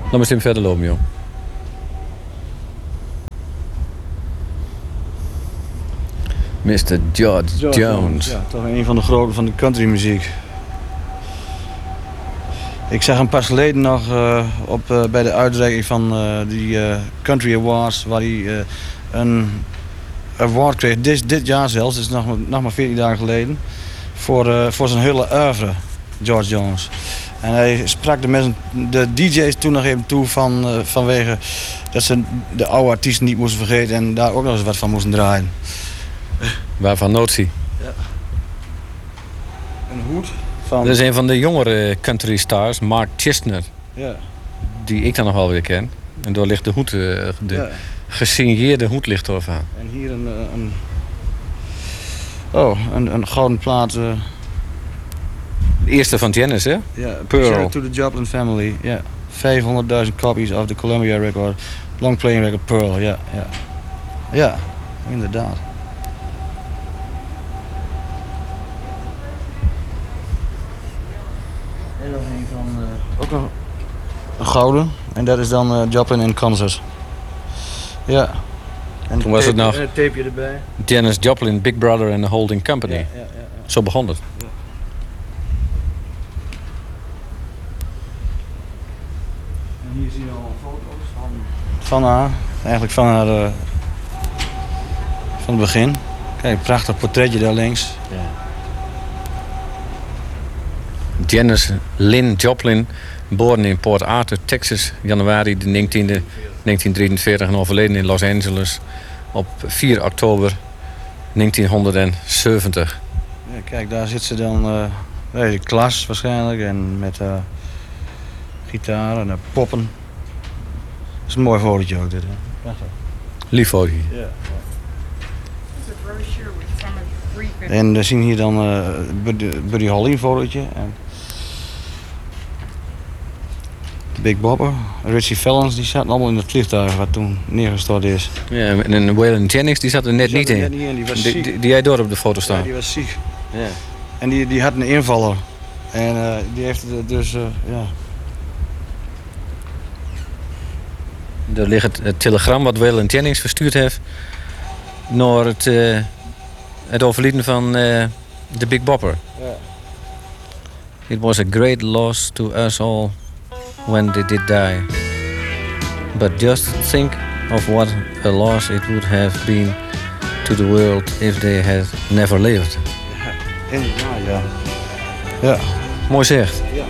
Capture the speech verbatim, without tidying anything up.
Dan moet je hem verder lopen, joh. mister George, George Jones. Ja, toch een van de groten van de countrymuziek. Ik zag hem pas geleden nog uh, op, uh, bij de uitreiking van uh, die uh, Country Awards, waar hij uh, een award kreeg, dit, dit jaar zelfs, dus nog, nog maar veertien dagen geleden, voor, uh, voor zijn hele oeuvre, George Jones. En hij sprak de, mensen, de D J's toen nog even toe van, uh, vanwege dat ze de oude artiesten niet moesten vergeten en daar ook nog eens wat van moesten draaien. Waarvan notie? Ja. Een hoed van... Dat is een van de jongere country stars, Mark Chesner. Ja. Die ik dan nog wel weer ken. En door ligt de hoed, uh, de ja. gesigneerde hoed ligt ervan. En hier een, een... Oh, een, een gouden plaat. Uh... De eerste van Janis, hè? Ja, Pearl. To the Joplin Family, ja. vijfhonderdduizend copies of the Columbia record. Long playing record Pearl, ja. Ja, ja inderdaad. En nog een van... Uh, ook nog een gouden. En dat is dan uh, Joplin in concert. Ja. En toen was tape, het nog... En een tapeje erbij. Janis Joplin, Big Brother and the Holding Company. Ja, ja, ja, ja. Zo begon het. Ja. En hier zie je al foto's van... Van haar. Eigenlijk van haar... Uh, van het begin. Kijk, een prachtig portretje daar links. Ja. Janis Lynn Joplin, geboren in Port Arthur, Texas, januari de negentiende negentien drieënveertig en overleden in Los Angeles op vier oktober negentienhonderdzeventig. Ja, kijk, daar zit ze dan uh, bij de klas waarschijnlijk en met uh, gitaar en uh, poppen. Dat is een mooi fotootje ook dit, hè? Prachtig. Lief foto. Ja. En we zien hier dan uh, Buddy, Buddy Holly fotootje. En Big Bopper, Richie Valens, die zaten allemaal in het vliegtuig wat toen neergestort is. Ja, en Waylon Jennings die zat er net die niet zat er in. Net niet in. Die was die, ziek. Die, die jij door op de foto staan. Ja, die was ziek. Ja. En die, die had een invaller. En uh, die heeft het dus, uh, ja... Daar ligt het, het telegram wat Waylon Jennings verstuurd heeft naar het, uh, het overlijden van uh, de Big Bopper. Ja. It was a great loss to us all when they did die. But just think of what a loss it would have been to the world if they had never lived. Ja, inderdaad, ja. Ja. Mooi zegt. Ja.